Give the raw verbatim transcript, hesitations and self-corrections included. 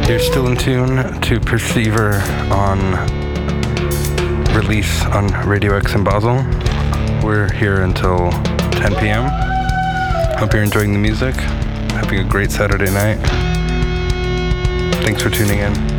You're still in tune to Perceiver on release on Radio X in Basel. We're here until ten p.m. Hope you're enjoying the music, having a great Saturday night. Thanks for tuning in.